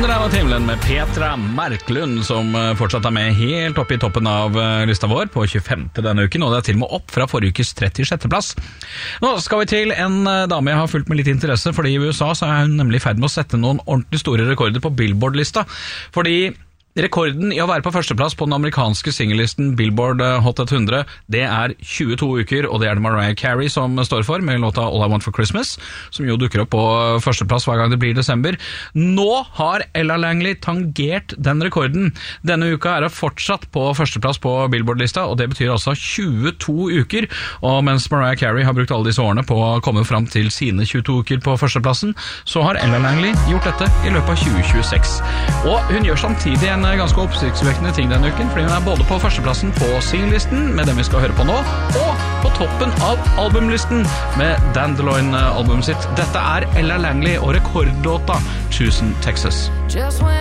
Under av himmelen med Petra Marklund, som fortsatt er med helt oppe i toppen av lista vår på 25. denne uken, og det er til og med opp fra forrige ukes 36. plass. Nå skal vi til en dame jeg har fulgt med litt interesse, fordi i USA så er hun nemlig i ferd med å sette noen ordentlig store rekorder på Billboard-lista, fordi rekorden i å være på førsteplass på den amerikanske singellisten Billboard Hot 100, det er 22 uker, og det er det Mariah Carey som står for, med låta All I Want for Christmas, som jo dukker opp på førsteplass hver gang det blir desember. Nå har Ella Langley tangert den rekorden. Denne uka er det fortsatt på førsteplass på Billboard-lista, og det betyr altså 22 uker, og mens Mariah Carey har brukt alle disse årene på å komme fram til sine 22 uker på førsteplassen, så har Ella Langley gjort dette i løpet av 2026. Og hun gjør samtidig en ganske oppsiktsvekkende ting denne uken, fordi hun er både på førsteplassen på singlisten med den vi skal høre på nå, og på toppen av albumlisten med Dandelion-albumet sitt. Dette er Ella Langley og rekordlåta Tucson, Texas.